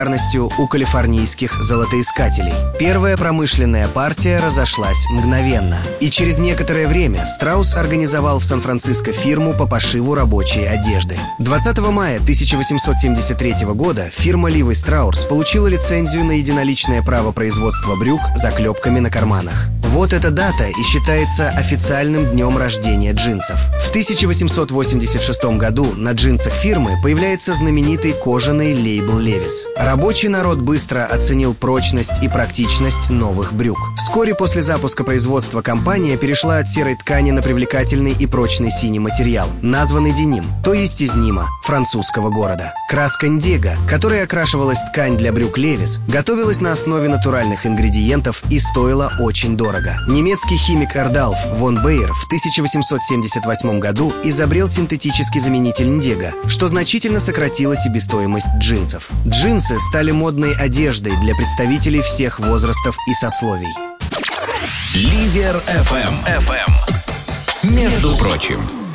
у калифорнийских золотоискателей. Первая промышленная партия разошлась мгновенно. И через некоторое время Страус организовал в Сан-Франциско фирму по пошиву рабочей одежды. 20 мая 1873 года фирма Levi Strauss получила лицензию на единоличное право производства брюк с заклепками на карманах. Вот эта дата и считается официальным днем рождения джинсов. В 1886 году на джинсах фирмы появляется знаменитый кожаный лейбл Levi's. Рабочий народ быстро оценил прочность и практичность новых брюк. Вскоре после запуска производства компания перешла от серой ткани на привлекательный и прочный синий материал, названный деним, то есть из Нима, французского города. Краска индиго, которой окрашивалась ткань для брюк Levi's, готовилась на основе натуральных ингредиентов и стоила очень дорого. Немецкий химик Эрдалф фон Бейер в 1878 году изобрел синтетический заменитель индиго, что значительно сократило себестоимость джинсов. Джинсы стали модной одеждой для представителей всех возрастов и сословий. Лидер FM. Между прочим.